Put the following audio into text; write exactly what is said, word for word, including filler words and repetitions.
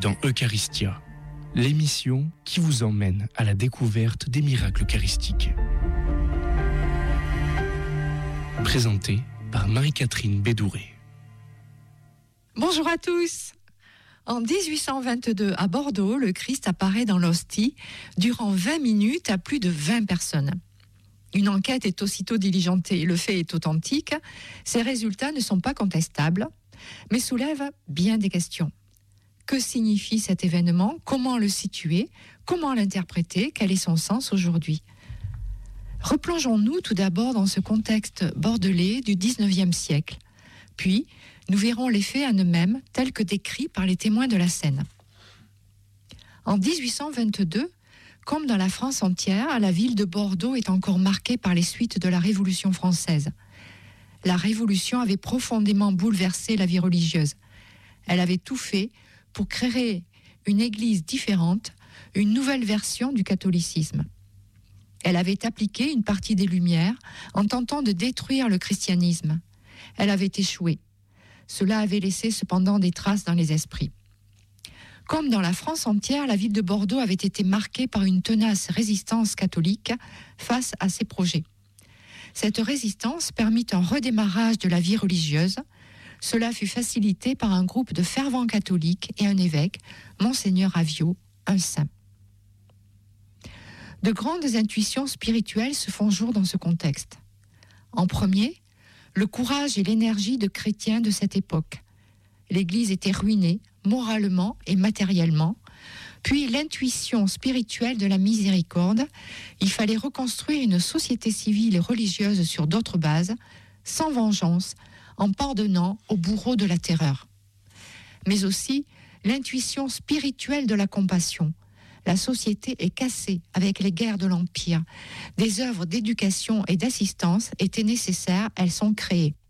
dans Eucharistia, l'émission qui vous emmène à la découverte des miracles eucharistiques. Présentée par Marie-Catherine Bédouré. Bonjour à tous. En dix-huit cent vingt-deux, à Bordeaux, le Christ apparaît dans l'hostie durant vingt minutes à plus de vingt personnes. Une enquête est aussitôt diligentée. Le fait est authentique. Ses résultats ne sont pas contestables, mais soulèvent bien des questions. Que signifie cet événement ? Comment le situer ? Comment l'interpréter ? Quel est son sens aujourd'hui ? Replongeons-nous tout d'abord dans ce contexte bordelais du dix-neuvième siècle. Puis, nous verrons les faits en eux-mêmes tels que décrits par les témoins de la scène. En dix-huit cent vingt-deux, comme dans la France entière, la ville de Bordeaux est encore marquée par les suites de la Révolution française. La Révolution avait profondément bouleversé la vie religieuse. Elle avait tout fait pour créer une église différente, une nouvelle version du catholicisme. Elle avait appliqué une partie des Lumières en tentant de détruire le christianisme. Elle avait échoué. Cela avait laissé cependant des traces dans les esprits. Comme dans la France entière, la ville de Bordeaux avait été marquée par une tenace résistance catholique face à ces projets. Cette résistance permit un redémarrage de la vie religieuse. Cela fut facilité par un groupe de fervents catholiques et un évêque, Monseigneur Aviot, un saint. De grandes intuitions spirituelles se font jour dans ce contexte. En premier, le courage et l'énergie de chrétiens de cette époque. L'Église était ruinée, moralement et matériellement. Puis l'intuition spirituelle de la miséricorde. Il fallait reconstruire une société civile et religieuse sur d'autres bases, sans vengeance, en pardonnant aux bourreaux de la terreur. Mais aussi l'intuition spirituelle de la compassion. La société est cassée avec les guerres de l'Empire. Des œuvres d'éducation et d'assistance étaient nécessaires, elles sont créées.